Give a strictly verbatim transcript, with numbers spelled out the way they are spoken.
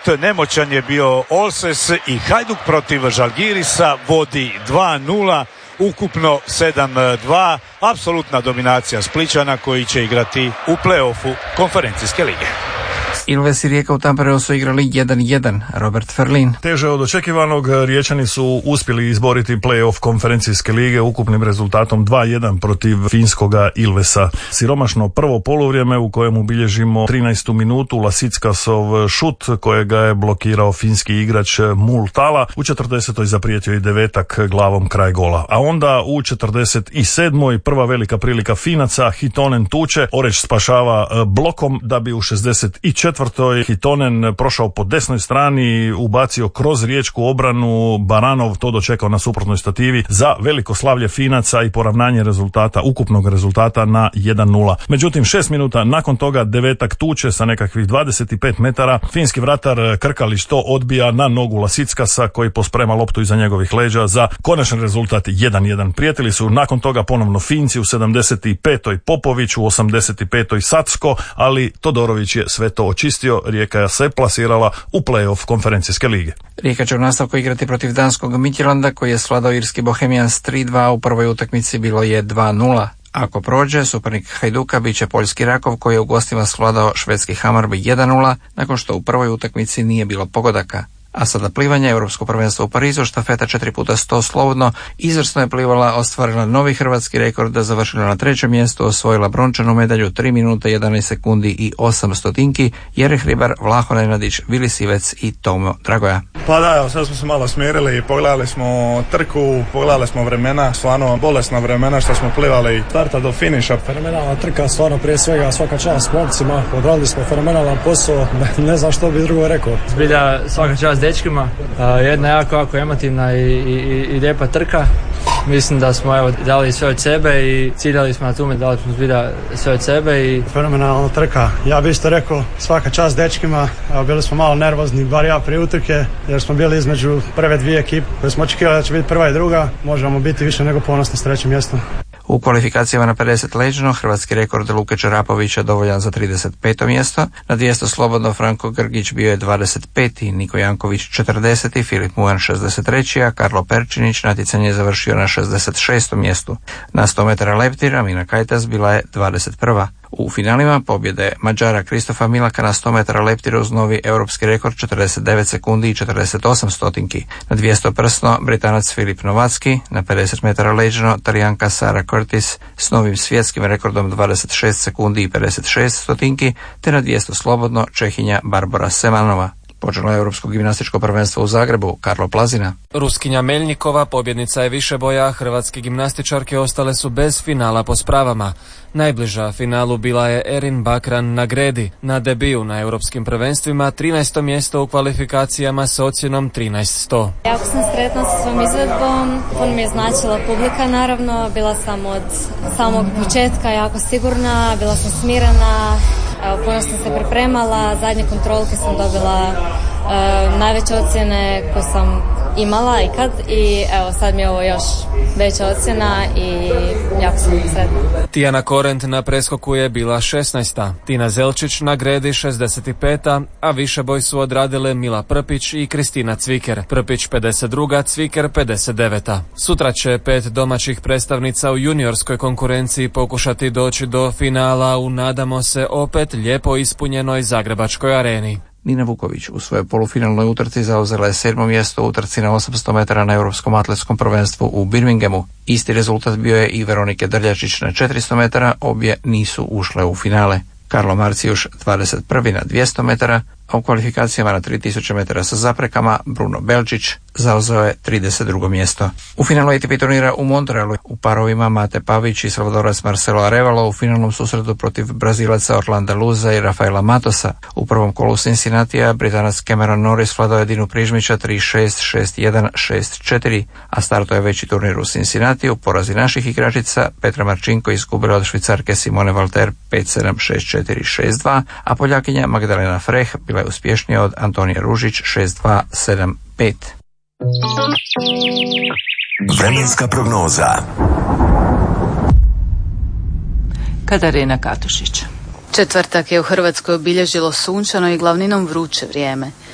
nemoćan je bio Olses i Hajduk protiv Žalgirisa vodi dva nula, ukupno sedam dva, apsolutna dominacija Splićana koji će igrati u play-offu konferencijske lige. Ilves i Rijeka u Tampereu su igrali jedan jedan. Robert Ferlin. Teže od očekivanog, Riječani su uspjeli izboriti play-off konferencijske lige ukupnim rezultatom dva jedan protiv finskoga Ilvesa. Siromašno prvo poluvrijeme u kojemu bilježimo trinaestu minutu Lasickasov šut kojega je blokirao finski igrač Multala. U četrdesetoj zaprijetio i devetak glavom kraj gola. A onda u četrdeset sedmoj prva velika prilika Finaca, Hitonen tuče, Oreć spašava blokom da bi u šezdeset četvrtoj Hitonen prošao po desnoj strani, ubacio kroz riječku obranu, Baranov to dočekao na suprotnoj stativi za veliko slavlje Finaca i poravnanje rezultata, ukupnog rezultata na jedan nula. Međutim, šest minuta nakon toga devetak tuče sa nekakvih dvadeset pet metara. Finski vratar Krkalić to odbija na nogu Lasickasa koji posprema loptu iza njegovih leđa za konačan rezultat jedan jedan. Prijatelji su nakon toga ponovno Finci u sedamdeset petoj Popović, u osamdeset petoj Sacko, ali Todorović je sve to očistio. Rijeka se plasirala u play-off konferencijske lige. Rijeka će u nastavku igrati protiv danskog Midtjylanda koji je svladao irski Bohemians tri dva, u prvoj utakmici bilo je dva nula. Ako prođe, suparnik Hajduka bit će poljski Rakov koji je u gostima svladao švedski Hammarby jedan nula nakon što u prvoj utakmici nije bilo pogodaka. A sada plivanje, Europsko prvenstvo u Parizu, štafeta četiri puta sto slobodno, izvrsno je plivala, ostvarila novi hrvatski rekord, završila na trećem mjestu, osvojila brončanu medalju tri minute jedanaest sekundi i osam stotinki, Jere Hribar, Vlaho Nenadić, Vili Sivec i Tomo Dragoja. Pa da, evo, sad smo se malo smirili, pogledali smo trku, pogledali smo vremena, stvarno bolesna vremena što smo plivali starta do finiša. Fenomenalna trka, stvarno prije svega svaka čast momcima, odradili smo fenomenalan posao, ne, ne znam što bi drugo rekao. Zbilja svaka čast dečkima, jedna jako, jako emotivna i, i, i lijepa trka. Mislim da smo evo dali sve od sebe i ciljali smo na tome, dali smo zbilja sve od sebe. I... Fenomenalna trka, ja bih isto rekao svaka čast dečkima, evo, bili smo malo nervozni, bar ja prije utrke, jer smo bili između prve dvije ekipe koje smo očekivali da će biti prva i druga, možemo biti više nego ponosni s trećim mjestom. U kvalifikacijama na pedeset leđno hrvatski rekord Luke Čarapovića dovoljan za trideset peto mjesto, na dvjesto slobodno Franko Grgić bio je dvadeset peti, Niko Janković četrdeseti, Filip Mujan šezdeset treći, a Karlo Perčinić natjecanje je završio na šezdeset šestom mjestu. Na sto metara leptira Mina Kajtas bila je dvadeset prva. U finalima pobjede Mađara Kristofa Milaka na sto metara leptira uz novi europski rekord četrdeset devet sekundi i četrdeset osam stotinki. Na dvjesto prsno Britanac Filip Novacki, na pedeset metara leđno Talijanka Sara Curtis s novim svjetskim rekordom dvadeset šest sekundi i pedeset šest stotinki, te na dvjesto slobodno Čehinja Barbara Semanova. Počelo je Europsko gimnastičko prvenstvo u Zagrebu, Karlo Plazina. Ruskinja Meljnikova pobjednica je višeboja, hrvatske gimnastičarke ostale su bez finala po spravama. Najbliža finalu bila je Erin Bakran na gredi. Na debiju na europskim prvenstvima trinaesto mjesto u kvalifikacijama s ocjenom trinaest sto. Jako sam sretna sa svom izvedbom, puno mi je značila publika naravno, bila sam od samog početka jako sigurna, bila sam smirena. Evo, puno sam se pripremala, zadnje kontrolke sam dobila e, najveće ocjene koje sam imala ikad i evo sad mi je ovo još veća ocjena i jako sam sretna. Tijana Korent na preskoku je bila šesnaesta, Tina Zelčić na gredi šezdeset peta, a višeboj su odradile Mila Prpić i Kristina Cviker. Prpić pedeset druga, Cviker pedeset deveta. Sutra će pet domaćih predstavnica u juniorskoj konkurenciji pokušati doći do finala u, nadamo se, opet lijepo ispunjenoj Zagrebačkoj areni. Nina Vuković u svojoj polufinalnoj utrci zauzela je sedmo mjesto u utrci na osamsto metara na Europskom atletskom prvenstvu u Birminghamu. Isti rezultat bio je i Veronike Drljačić na četiristo metara, obje nisu ušle u finale. Karlo Marcijuš dvadeset prvi na dvjesto metara, a u kvalifikacijama na tri tisuće metara sa zaprekama Bruno Belčić zauzeo je trideset drugo mjesto. U finalu A T P turnira u Montrealu u parovima Mate Pavić i Salvadorac Marcelo Arevalo u finalnom susretu protiv Brazilaca Orlanda Luza i Rafaela Matosa. U prvom kolu Cincinnatija Britanac Cameron Norris vladao je Dinu Prižmića tri šest, šest jedan, šest četiri, a starto je veći turnir u Cincinnatiju. Porazi naših igračica Petra Marčinko izgubila od Švicarke Simone Valter pet sedam, šest četiri, šest dva, a Poljakinja Magdalena Freh bila je uspješnija od Antonija Ružić šest dva, sedam pet. Vremenska prognoza. Katarina Katušić. Četvrtak je u Hrvatskoj obilježilo sunčano i glavninom vruće vrijeme.